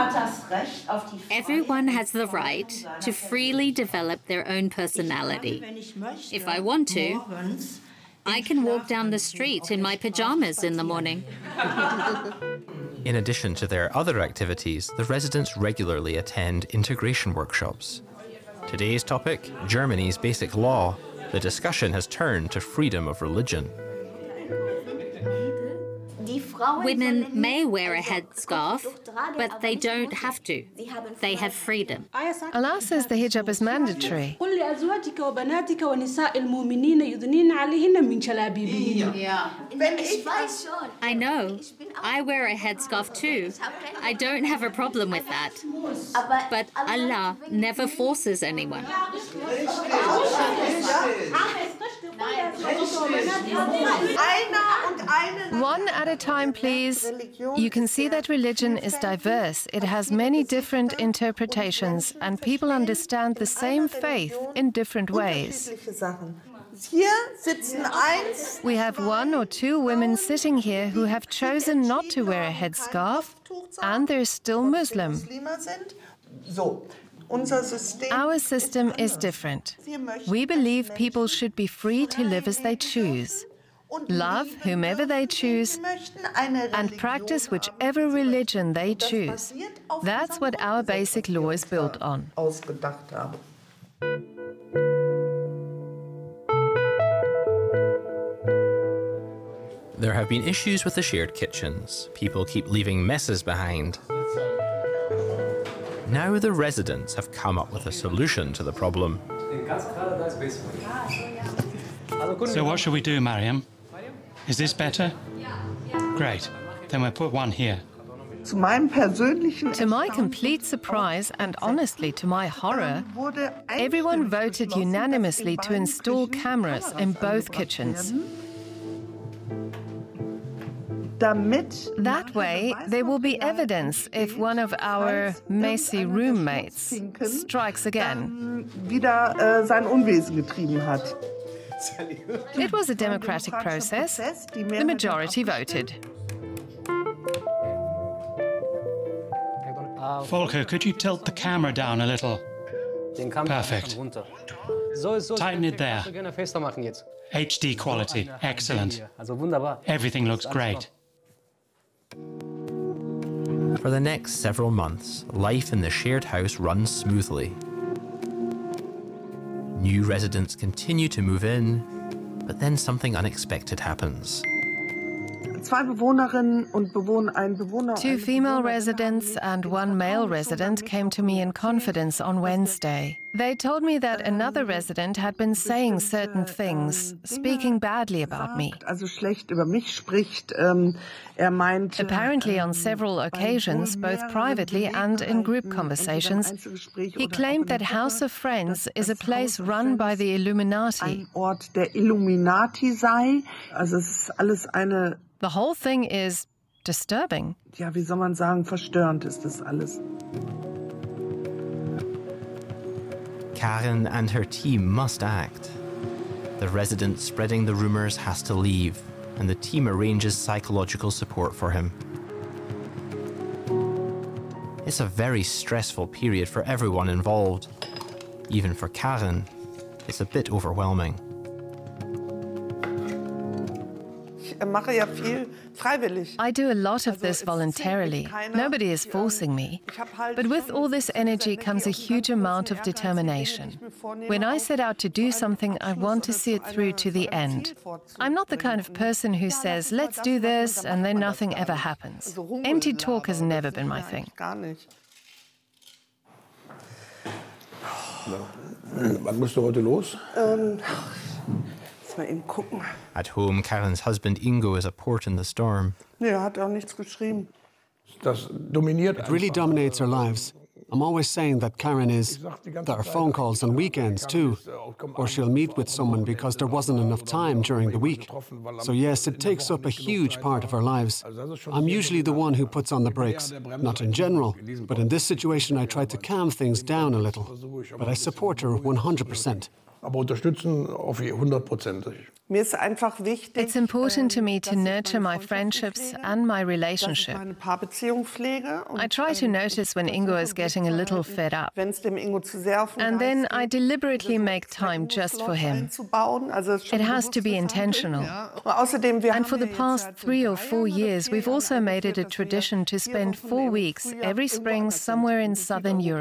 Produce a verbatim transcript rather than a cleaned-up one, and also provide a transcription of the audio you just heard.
Everyone has the right to freely develop their own personality. If I want to, I can walk down the street in my pajamas in the morning. In addition to their other activities, the residents regularly attend integration workshops. Today's topic, Germany's basic law. The discussion has turned to freedom of religion. Women may wear a headscarf, but they don't have to. They have freedom. Allah says the hijab is mandatory. I know. I wear a headscarf too. I don't have a problem with that. But Allah never forces anyone. One at a time, please. You can see that religion is diverse. It has many different interpretations, and people understand the same faith in different ways. We have one or two women sitting here who have chosen not to wear a headscarf, and they're still Muslim. Our system is different. We believe people should be free to live as they choose, love whomever they choose, and practice whichever religion they choose. That's what our basic law is built on. There have been issues with the shared kitchens. People keep leaving messes behind. Now the residents have come up with a solution to the problem. So what should we do, Mariam? Is this better? Great. Then we'll put one here. To my complete surprise, and honestly to my horror, everyone voted unanimously to install cameras in both kitchens. That way, there will be evidence if one of our messy roommates strikes again. It was a democratic process. The majority voted. Volker, could you tilt the camera down a little? Perfect. Tighten it there. H D quality. Excellent. Everything looks great. For the next several months, life in the shared house runs smoothly. New residents continue to move in, but then something unexpected happens. Two female residents and one male resident came to me in confidence on Wednesday. They told me that another resident had been saying certain things, speaking badly about me. Apparently, on several occasions, both privately and in group conversations, he claimed that House of Friends is a place run by the Illuminati. The whole thing is disturbing. Ja, wie soll man sagen, verstörend ist das alles. Karen and her team must act. The resident spreading the rumours has to leave, and the team arranges psychological support for him. It's a very stressful period for everyone involved. Even for Karen, it's a bit overwhelming. I do a lot of this voluntarily. Nobody is forcing me. But with all this energy comes a huge amount of determination. When I set out to do something, I want to see it through to the end. I'm not the kind of person who says, let's do this, and then nothing ever happens. Empty talk has never been my thing. Wann musst du heute los? At home, Karen's husband Ingo is a port in the storm. Nee, er hat auch nichts geschrieben. Das dominiert. It really dominates our lives. I'm always saying that Karen is... There are phone calls on weekends too. Or she'll meet with someone because there wasn't enough time during the week. So yes, it takes up a huge part of our lives. I'm usually the one who puts on the brakes. Not in general, but in this situation I try to calm things down a little. But I support her one hundred percent. Aber unterstützen auf hundertprozentig. It's important to me to nurture my friendships and my relationship. I try to notice when Ingo is getting a little fed up. And then I deliberately make time just for him. It has to be intentional. And for the past three or four years, we've also made it a tradition to spend four weeks every spring somewhere in southern Europe.